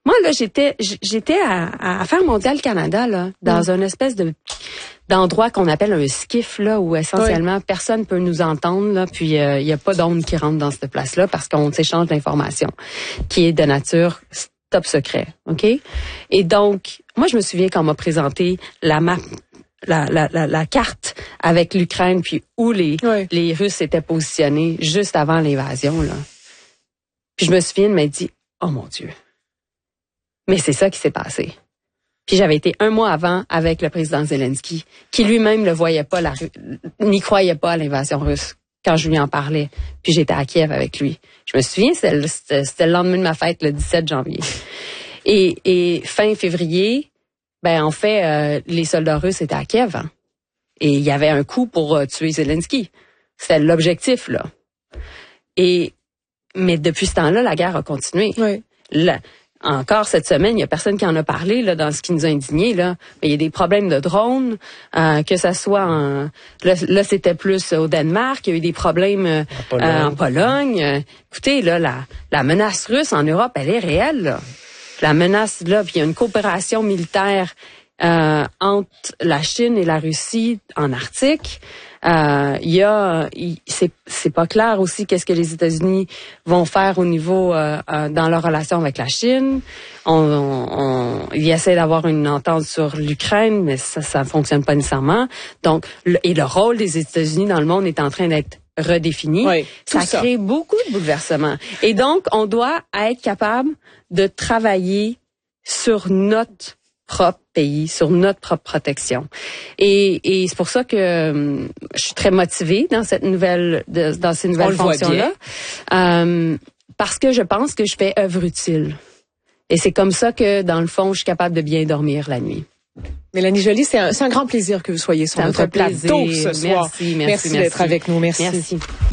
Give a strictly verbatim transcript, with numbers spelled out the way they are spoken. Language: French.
Moi, là, j'étais j'étais à, à Affaires mondiales Canada, là, dans mm. une espèce de d'endroit qu'on appelle un skiff, là, où essentiellement, oui. personne peut nous entendre, là, puis il euh, y a pas d'ondes qui rentrent dans cette place-là parce qu'on s'échange d'informations qui est de nature top secret, OK? Et donc, moi, je me souviens quand on m'a présenté la map, la, la, la, la carte avec l'Ukraine, puis où les, oui. les Russes étaient positionnés juste avant l'invasion, là. Puis je me souviens de m'être dit, oh mon Dieu. Mais c'est ça qui s'est passé. Puis j'avais été un mois avant avec le président Zelensky, qui lui-même ne voyait pas, la, n'y croyait pas à l'invasion russe quand je lui en parlais. Puis j'étais à Kiev avec lui. Je me souviens, c'était, c'était, c'était le lendemain de ma fête, le dix-sept janvier. Et, et fin février, ben en fait, euh, les soldats russes étaient à Kiev. Hein, et il y avait un coup pour euh, tuer Zelensky. C'était l'objectif, là. Et mais depuis ce temps-là, la guerre a continué. Oui. La, Encore cette semaine, il y a personne qui en a parlé là dans ce qui nous a indignés là. Mais il y a des problèmes de drones, euh, que ça soit en là, là c'était plus au Danemark, il y a eu des problèmes euh, en Pologne. Euh, en Pologne. Euh, écoutez là, la la menace russe en Europe, elle est réelle. Là. La menace là, puis il y a une coopération militaire euh, entre la Chine et la Russie en Arctique. Euh, il y a, il, c'est, c'est pas clair aussi qu'est-ce que les États-Unis vont faire au niveau euh, euh, dans leur relation avec la Chine. On, on, on, ils essaient d'avoir une entente sur l'Ukraine, mais ça, ça fonctionne pas nécessairement. Donc, le, et le rôle des États-Unis dans le monde est en train d'être redéfini. Oui, ça, ça crée beaucoup de bouleversements. Et donc, on doit être capable de travailler sur notre propre pays, sur notre propre protection. Et, et c'est pour ça que euh, je suis très motivée dans cette nouvelle, de, dans ces nouvelles fonctions-là, euh, parce que je pense que je fais œuvre utile. Et c'est comme ça que, dans le fond, je suis capable de bien dormir la nuit. Mélanie Joly, c'est un, c'est un grand plaisir que vous soyez sur notre plateau ce soir. Merci, merci, merci, merci d'être merci. avec nous. Merci. Merci.